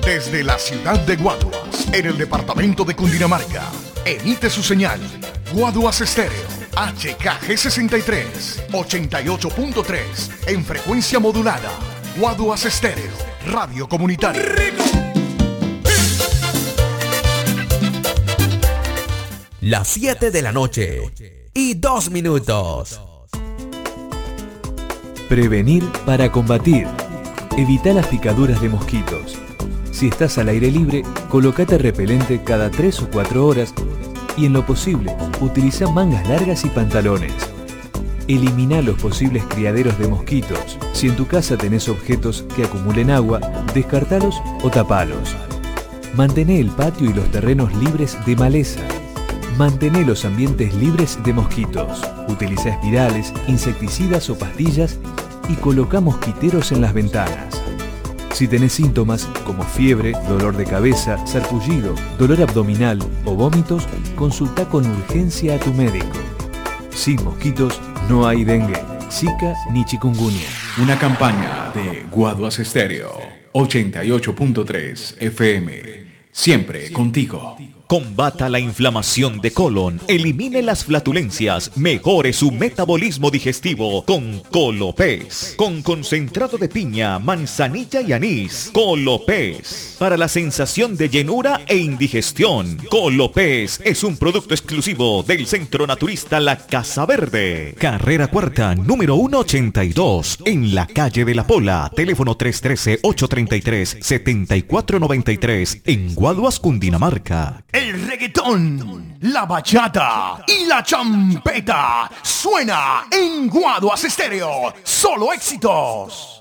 Desde la ciudad de Guaduas, en el departamento de Cundinamarca, emite su señal Guaduas Estéreo, HKG63, 88.3, en frecuencia modulada. Guaduas Estéreo, radio comunitaria. Las 7 de la noche y 2 minutos. Prevenir para combatir. Evita las picaduras de mosquitos. Si estás al aire libre, colócate repelente cada 3 o 4 horas y en lo posible, utiliza mangas largas y pantalones. Elimina los posibles criaderos de mosquitos. Si en tu casa tenés objetos que acumulen agua, descartalos o tapalos. Mantené el patio y los terrenos libres de maleza. Mantené los ambientes libres de mosquitos. Utiliza espirales, insecticidas o pastillas y coloca mosquiteros en las ventanas. Si tenés síntomas como fiebre, dolor de cabeza, sarpullido, dolor abdominal o vómitos, consulta con urgencia a tu médico. Sin mosquitos no hay dengue, zika ni chikungunya. Una campaña de Guaduas Estéreo, 88.3 FM. Siempre contigo. Combata la inflamación de colon, elimine las flatulencias, mejore su metabolismo digestivo con Colopés. Con concentrado de piña, manzanilla y anís. Colopés. Para la sensación de llenura e indigestión. Colopés es un producto exclusivo del Centro Naturista La Casa Verde. Carrera Cuarta, número 182, en la calle de La Pola. Teléfono 313-833-7493, en Guaduas, Cundinamarca. El reggaetón, la bachata y la champeta suena en Guaduas Estéreo. Solo éxitos.